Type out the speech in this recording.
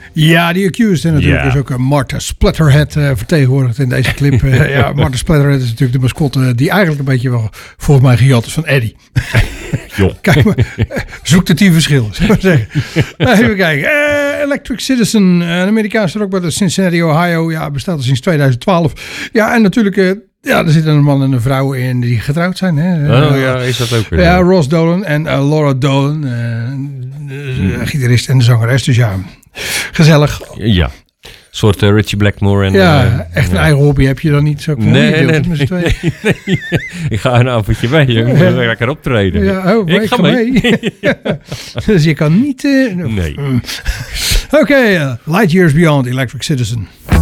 Ja, die Accused en natuurlijk is ook Martha Splatterhead vertegenwoordigd in deze clip. Martha Splatterhead is natuurlijk de mascotte die eigenlijk een beetje wel volgens mij gejat is van Eddie. Kijk maar, zoek de 10 verschillen, zou ik zeggen. Even kijken. Electric Citizen, een Amerikaanse rockband uit Cincinnati, Ohio. Ja, bestaat al sinds 2012. Ja, en natuurlijk... er zitten een man en een vrouw in die getrouwd zijn. Hè? Is dat ook weer? Ja, Ross Dolan en Laura Dolan. De gitarist en de zangeres. Dus ja, gezellig. Ja, een soort Richie Blackmore. En, echt een eigen hobby heb je dan niet. Zo nee. Ik ga een avondje mee. Ik moet lekker optreden. Ja, ik ga mee. Dus je kan niet... nee. Oké, Light Years Beyond, Electric Citizen.